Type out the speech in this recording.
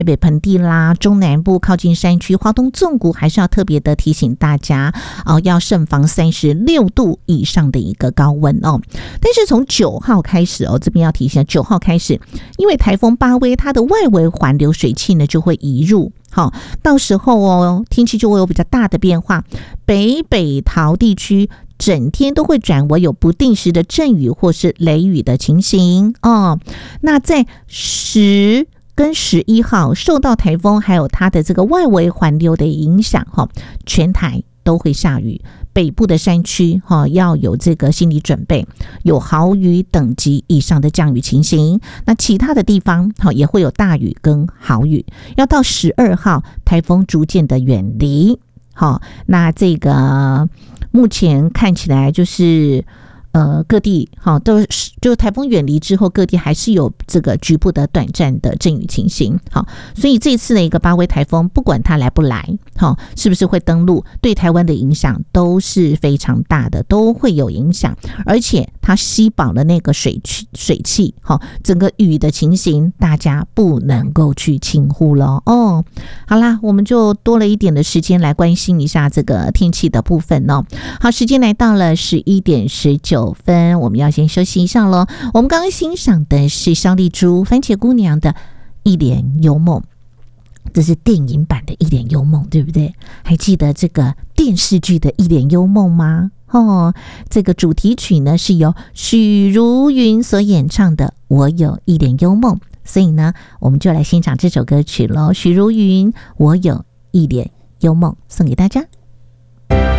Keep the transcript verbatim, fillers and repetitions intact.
台北盆地啦，中南部靠近山区、花东纵谷，还是要特别的提醒大家哦，要慎防三十六度以上的一个高温哦。但是从九号开始哦，这边要提醒，九号开始，因为台风巴威它的外围环流水汽呢就会移入，好，到时候哦，天气就会有比较大的变化，北北桃地区整天都会转为有不定时的阵雨或是雷雨的情形哦。那在十跟十一号受到台风还有它的这个外围环流的影响，全台都会下雨，北部的山区要有这个心理准备，有豪雨等级以上的降雨情形。那其他的地方也会有大雨跟豪雨。要到十二号台风逐渐的远离，那这个目前看起来就是呃，各地好都是就台风远离之后，各地还是有这个局部的短暂的阵雨情形。好，所以这次的一个巴威台风，不管它来不来，好，是不是会登陆，对台湾的影响都是非常大的，都会有影响。而且它吸饱了那个水汽，水汽，好，整个雨的情形，大家不能够去轻忽了哦。好啦，我们就多了一点的时间来关心一下这个天气的部分哦。好，时间来到了十一点十九分，我们要先休息一下咯。我们刚刚欣赏的是萧丽珠番茄姑娘的一帘幽梦，这是电影版的一帘幽梦，对不对？还记得这个电视剧的一帘幽梦吗？哦，这个主题曲呢是由许茹芸所演唱的我有一帘幽梦，所以呢我们就来欣赏这首歌曲咯。许茹芸我有一帘幽梦，送给大家。